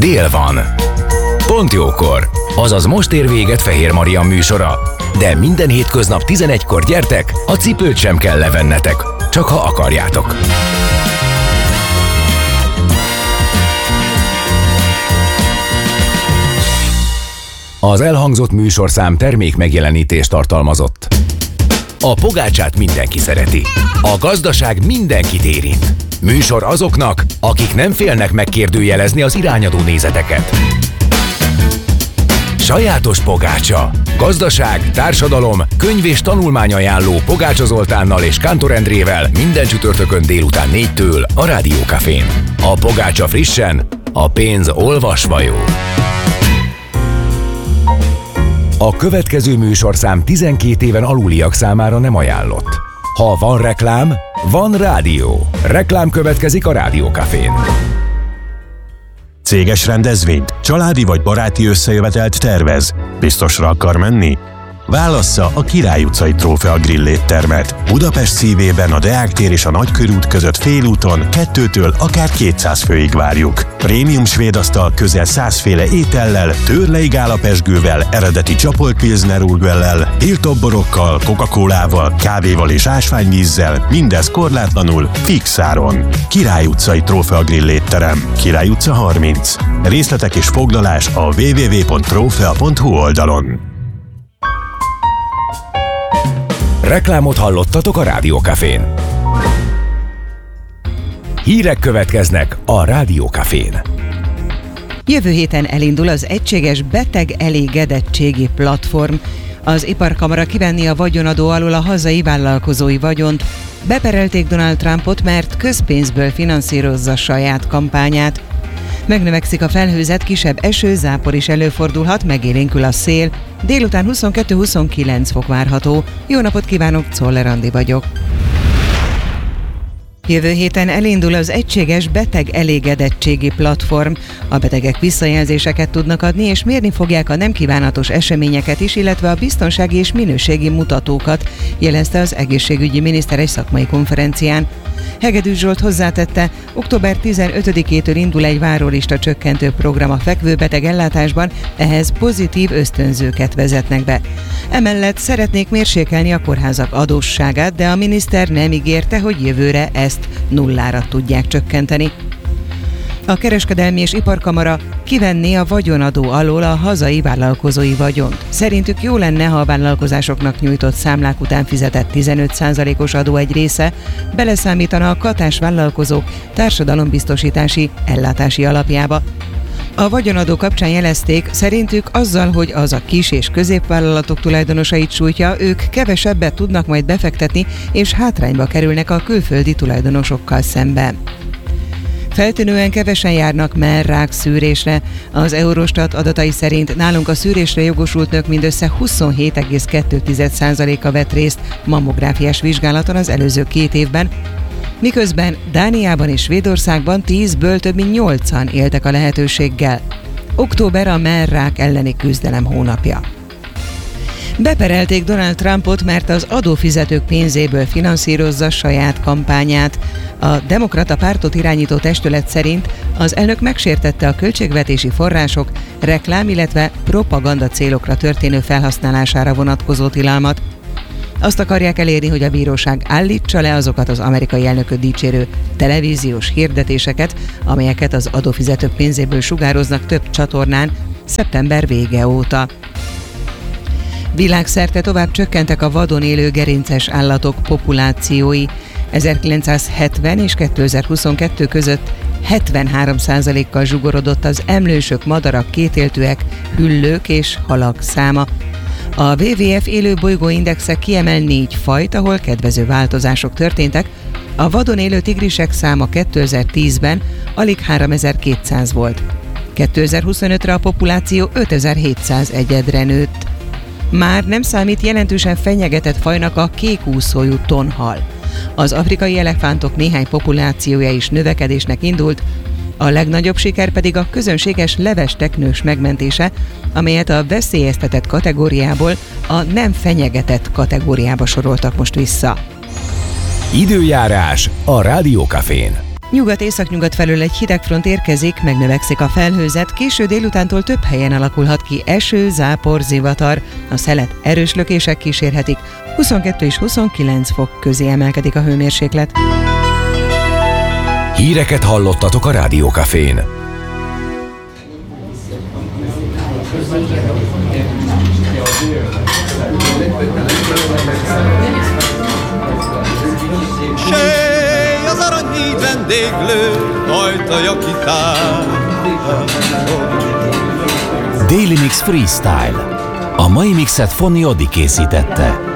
Dél van. Pont jókor. Azaz most ér véget Fehér Marian műsora. De minden hétköznap 11-kor gyertek, a cipőt sem kell levennetek. Csak ha akarjátok. Az elhangzott műsorszám termék megjelenítést tartalmazott. A pogácsát mindenki szereti. A gazdaság mindenkit érint. Műsor azoknak, akik nem félnek megkérdőjelezni az irányadó nézeteket. Sajátos pogácsa. Gazdaság, társadalom, könyv és tanulmányajánló Pogácsa Zoltánnal és Kántor Endrével minden csütörtökön délután 4-től a Rádió Cafén. A pogácsa frissen, a pénz olvasva jó. A következő műsorszám 12 éven aluliak számára nem ajánlott. Ha van reklám, van rádió. Reklám következik a Rádió Cafén. Céges rendezvényt, családi vagy baráti összejövetelt tervez. Biztosra akar menni? Válassza a Király utcai Trófea Grill éttermet. Budapest szívében a Deák tér és a Nagykörút között félúton 2-től akár 200 főig várjuk. Prémium svéd asztal közel 100 féle étellel, tőrlei gálapezsgővel, eredeti csapolt pilsner urgellel, tiltott borokkal, Coca-Colával, kávéval és ásványvízzel, mindez korlátlanul, fix áron. Király utcai Trófea Grill étterem, Király utca 30. Részletek és foglalás a www.trofea.hu oldalon. Reklámot hallottatok a Rádió Cafén. Hírek következnek a Rádió Cafén. Jövő héten elindul az egységes beteg elégedettségi platform. Az Iparkamara kivenni a vagyonadó alól a hazai vállalkozói vagyont. Beperelték Donald Trumpot, mert közpénzből finanszírozza saját kampányát. Megnövekszik a felhőzet, kisebb eső, zápor is előfordulhat, megélénkül a szél. Délután 22-29 fok várható. Jó napot kívánok, Czoller Andi vagyok. Jövő héten elindul az egységes beteg elégedettségi platform. A betegek visszajelzéseket tudnak adni, és mérni fogják a nem kívánatos eseményeket is, illetve a biztonsági és minőségi mutatókat, jelezte az egészségügyi miniszter egy szakmai konferencián. Hegedűs Zsolt hozzátette, október 15-től indul egy várólista csökkentő program a fekvőbeteg ellátásban, ehhez pozitív ösztönzőket vezetnek be. Emellett szeretnék mérsékelni a kórházak adósságát, de a miniszter nem ígérte, hogy jövőre ezt nullára tudják csökkenteni. A Kereskedelmi és Iparkamara kivenné a vagyonadó alól a hazai vállalkozói vagyont. Szerintük jó lenne, ha a vállalkozásoknak nyújtott számlák után fizetett 15%-os adó egy része beleszámítana a katás vállalkozók társadalombiztosítási ellátási alapjába. A vagyonadó kapcsán jelezték, szerintük azzal, hogy az a kis és középvállalatok tulajdonosait sújtja, ők kevesebbet tudnak majd befektetni, és hátrányba kerülnek a külföldi tulajdonosokkal szemben. Feltűnően kevesen járnak mellrák szűrésre. Az Eurostat adatai szerint nálunk a szűrésre jogosult nők mindössze 27,2%-a vett részt mammográfiás vizsgálaton az előző 2 évben, miközben Dániában és Svédországban 10-ből több mint 8-an éltek a lehetőséggel. Október a mellrák elleni küzdelem hónapja. Beperelték Donald Trumpot, mert az adófizetők pénzéből finanszírozza saját kampányát. A Demokrata Pártot irányító testület szerint az elnök megsértette a költségvetési források reklám, illetve propaganda célokra történő felhasználására vonatkozó tilalmat. Azt akarják elérni, hogy a bíróság állítsa le azokat az amerikai elnököt dicsérő televíziós hirdetéseket, amelyeket az adófizetők pénzéből sugároznak több csatornán szeptember vége óta. Világszerte tovább csökkentek a vadon élő gerinces állatok populációi. 1970 és 2022 között 73%-kal zsugorodott az emlősök, madarak, kétéltűek, hüllők és halak száma. A WWF élő bolygóindexe kiemel 4 fajt, ahol kedvező változások történtek. A vadon élő tigrisek száma 2010-ben alig 3200 volt. 2025-re a populáció 5700 egyedre nőtt. Már nem számít jelentősen fenyegetett fajnak a kékúszójú tonhal. Az afrikai elefántok néhány populációja is növekedésnek indult, a legnagyobb siker pedig a közönséges levesteknős megmentése, amelyet a veszélyeztetett kategóriából a nem fenyegetett kategóriába soroltak most vissza. Időjárás a Rádió Cafén. Nyugat-északnyugat felől egy hidegfront érkezik, megnövekszik a felhőzet, késő délutántól több helyen alakulhat ki eső, zápor, zivatar. A szelet erős lökések kísérhetik, 22 és 29 fok közé emelkedik a hőmérséklet. Híreket hallottatok a Rádiókafén. Sej az aranyhíd vendéglő, ajtaja kitár. Daily Mix Freestyle. A mai mixet Fonny Odi készítette.